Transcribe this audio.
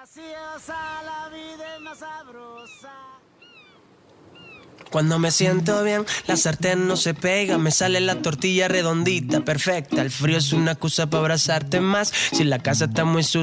La vida es más sabrosa. Cuando me siento bien, la sartén no se pega, me sale la tortilla redondita, perfecta. El frío es una excusa para abrazarte más. Si la casa está muy sucia